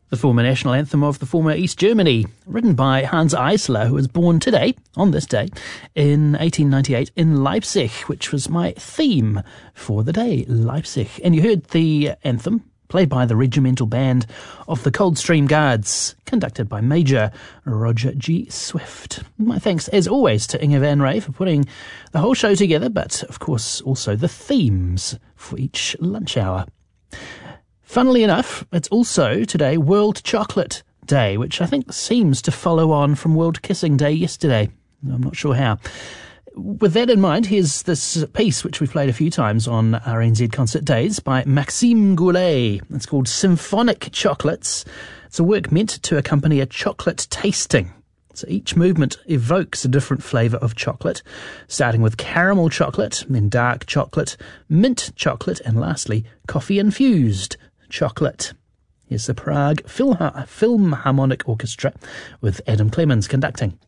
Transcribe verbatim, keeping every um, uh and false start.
the former national anthem of the former East Germany, written by Hans Eisler, who was born today, on this day, in eighteen ninety-eight in Leipzig, which was my theme for the day, Leipzig. And you heard the anthem played by the regimental band of the Coldstream Guards, conducted by Major Roger G. Swift. My thanks, as always, to Inge Van Ray for putting the whole show together, but, of course, also the themes for each lunch hour. Funnily enough, it's also today World Chocolate Day, which I think seems to follow on from World Kissing Day yesterday. I'm not sure how. With that in mind, here's this piece which we've played a few times on R N Z Concert Days by Maxime Goulet. It's called Symphonic Chocolates. It's a work meant to accompany a chocolate tasting. So each movement evokes a different flavour of chocolate, starting with caramel chocolate, then dark chocolate, mint chocolate, and lastly, coffee-infused chocolate. Here's the Prague Philha- Philharmonic Orchestra with Adam Clemens conducting.